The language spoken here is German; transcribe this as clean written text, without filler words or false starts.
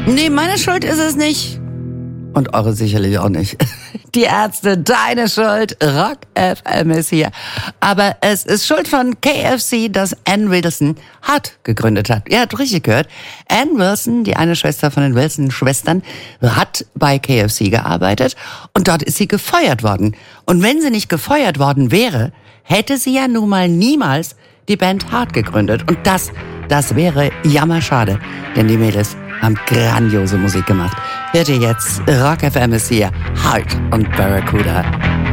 Nee, meine Schuld ist es nicht. Und eure sicherlich auch nicht. Die Ärzte, deine Schuld. Rock FM ist hier. Aber es ist Schuld von KFC, dass Ann Wilson Heart gegründet hat. Ihr habt richtig gehört. Ann Wilson, die eine Schwester von den Wilson-Schwestern, hat bei KFC gearbeitet und dort ist sie gefeuert worden. Und wenn sie nicht gefeuert worden wäre, hätte sie ja nun mal niemals die Band Heart gegründet. Und das wäre jammerschade, denn die Mädels haben grandiose Musik gemacht. Hört ihr jetzt, Rock FM ist hier, Heart und Barracuda.